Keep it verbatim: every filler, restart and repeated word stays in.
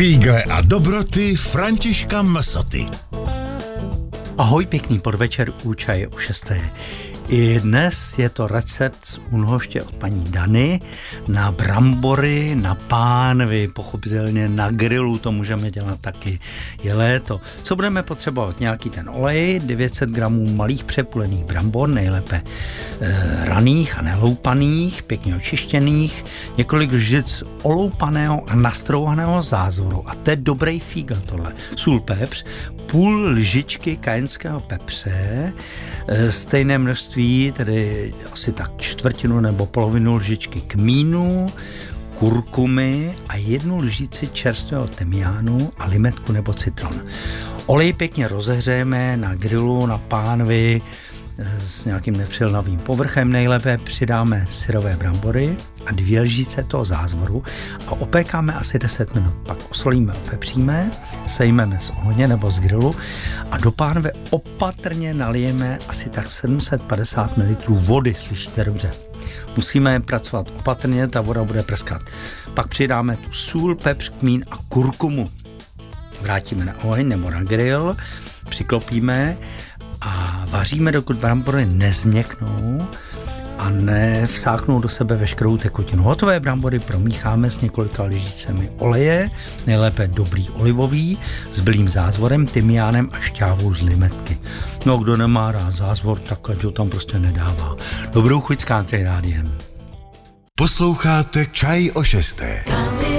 Fígle a dobroty Františka Msoty. Ahoj, pěkný podvečer u Čaje u šesté. I dnes je to recept z únhoště od paní Dany na brambory, na pánvi, pochopitelně na grilu, to můžeme dělat taky, je léto. Co budeme potřebovat? Nějaký ten olej, devět set gramů malých přepulených brambor, nejlépe e, raných a neloupaných, pěkně očištěných, několik lžic oloupaného a nastrouhaného zázvoru, a to je dobrý fígl tohle, sůl, pepř, půl lžičky kajenského pepře, e, stejné množství, tedy asi tak čtvrtinu nebo polovinu lžičky kmínu, kurkumy a jednu lžici čerstvého tymiánu a limetku nebo citron. Olej pěkně rozehřejeme na grilu, na pánvi s nějakým nepřilnavým povrchem. Nejlépe přidáme syrové brambory a dvě lžice toho zázvoru a opékáme asi deset minut. Pak osolíme, opepříme, sejmeme z ohně nebo z grilu a do pánve opatrně nalijeme asi tak sedm set padesát mililitrů vody, slyšíte dobře. Musíme pracovat opatrně, ta voda bude prskat. Pak přidáme tu sůl, pepř, kmín a kurkumu. Vrátíme na oheň nebo na grill, přiklopíme a vaříme, dokud brambory nezměknou a nevsáknou do sebe veškerou tekutinu. Hotové brambory promícháme s několika lžícemi oleje, nejlépe dobrý olivový, s bílým zázvorem, tymiánem a šťávou z limetky. No, kdo nemá rád zázvor, tak ať ho tam prostě nedává. Dobrou chuť s Country rádiem. Posloucháte Čaj o šesté.